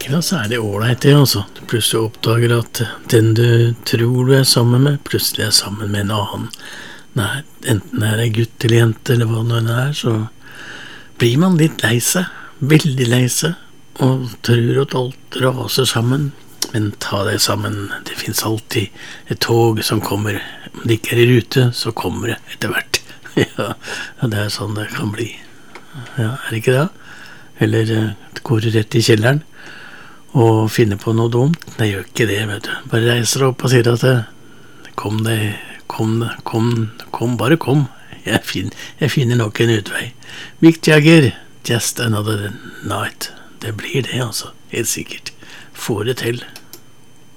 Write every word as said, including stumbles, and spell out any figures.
ikke noe særlig ålreit det, altså. Du plutselig oppdager at den du tror du er sammen med, plutselig er sammen med en annen. Nei, enten er det gutt eller jente, eller hva det nå er, så blir man litt lei seg, veldig lei seg, og tror at alt raser sammen. Men ta deg sammen, det finnes alltid et tog som kommer. Om det ikke er i rute, så kommer det etter hvert. Ja, det er sånn det kan bli. Ja, er det ikke det? Eller går du rett i kjelleren og finner på noe dumt? Nei, gjør ikke det, vet du. Bare reiser opp og sier at kom deg, kom, kom, kom, bare kom. Jeg finner, jeg finner nok en utvei. Mick Jagger, just another night. Det blir det, altså. Helt sikkert. Får det til.